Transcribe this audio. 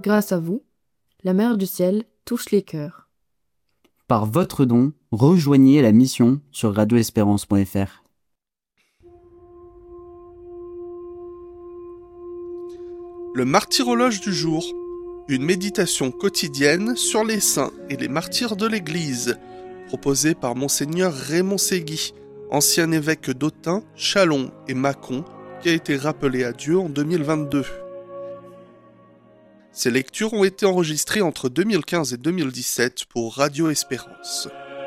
Grâce à vous, la Mère du Ciel touche les cœurs. Par votre don, rejoignez la mission sur radioespérance.fr. Le martyrologe du jour, une méditation quotidienne sur les saints et les martyrs de l'Église, proposée par Monseigneur Raymond Ségui, ancien évêque d'Autun, Châlons et Mâcon, qui a été rappelé à Dieu en 2022. Ces lectures ont été enregistrées entre 2015 et 2017 pour Radio Espérance.